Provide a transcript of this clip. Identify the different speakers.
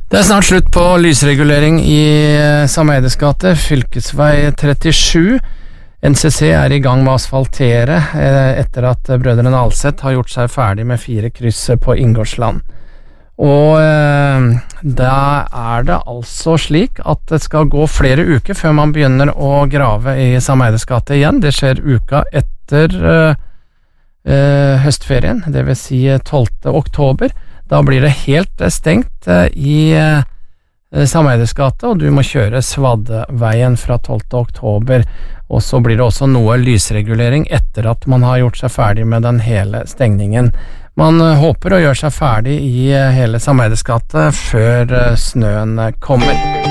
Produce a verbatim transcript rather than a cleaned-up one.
Speaker 1: Det er snart slutt på lysregulering i Sameides gate, fylkesvei trettisju. N C C er i gang med å asfaltere etter at brødrene Alseth har gjort seg ferdig med fire kryss på Inngårdsland. Og eh, da er det altså slik at det skal gå flere uker før man begynner å grave i Sameides gate igjen. Det skjer uka etter eh, eh, høstferien, det vil si tolvte oktober. Da blir det helt stengt eh, i eh, Sameides gate, og du må kjøre Svadveien fra tolvte oktober. Og så blir det også noe lysregulering etter at man har gjort seg ferdig med den hele stengningen. Man håper å gjøre seg ferdig i hele Sameides gate før snøen kommer.